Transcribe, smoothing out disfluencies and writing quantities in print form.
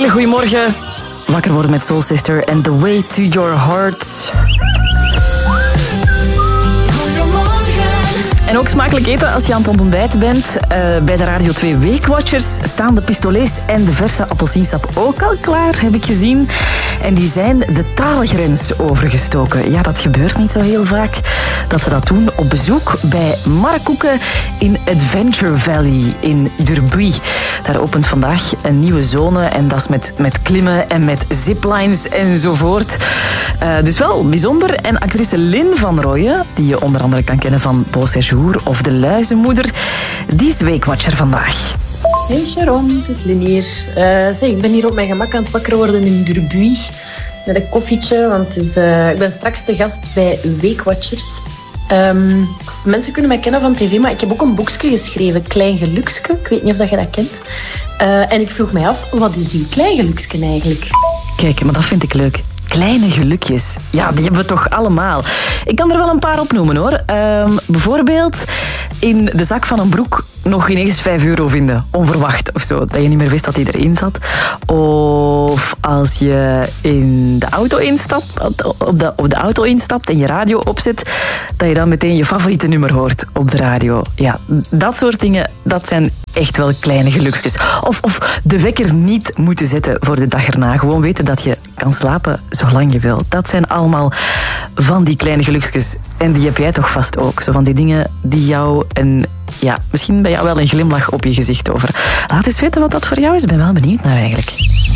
hele goede morgen. Wakker worden met Soul Sister en The Way to Your Heart. En ook smakelijk eten als je aan het ontbijten bent. Bij de Radio 2 Weekwatchers staan de pistolets en de verse appelsiensap ook al klaar, heb ik gezien. En die zijn de taalgrens overgestoken. Ja, dat gebeurt niet zo heel vaak dat ze dat doen. Op bezoek bij Mark Koeken in Adventure Valley in Durbuy. Daar opent vandaag een nieuwe zone en dat is met klimmen en met ziplines enzovoort. Dus wel bijzonder. En actrice Lynn van Rooyen, die je onder andere kan kennen van Beau Séjour of De Luizenmoeder, die is Weekwatcher vandaag. Hey Sharon, het is Lynn hier. Ik ben hier op mijn gemak aan het wakker worden in Durbuy. Met een koffietje, want ik ben straks te gast bij Weekwatchers. Mensen kunnen mij kennen van tv, maar ik heb ook een boekje geschreven, Klein Gelukske. Ik weet niet of je dat kent. En ik vroeg mij af, wat is uw klein gelukske eigenlijk? Kijk, maar dat vind ik leuk. Kleine gelukjes. Ja, die hebben we toch allemaal. Ik kan er wel een paar opnoemen, hoor. Bijvoorbeeld in de zak van een broek nog ineens €5 vinden. Onverwacht of zo. Dat je niet meer wist dat die erin zat. Of als je in de auto instapt, op de auto instapt en je radio opzet, dat je dan meteen je favoriete nummer hoort op de radio. Ja, dat soort dingen, dat zijn echt wel kleine gelukjes. Of de wekker niet moeten zetten voor de dag erna. Gewoon weten dat je kan slapen zolang je wil. Dat zijn allemaal van die kleine gelukjes. En die heb jij toch vast ook. Zo van die dingen die jou misschien bij jou wel een glimlach op je gezicht over. Laat eens weten wat dat voor jou is. Ik ben wel benieuwd naar eigenlijk.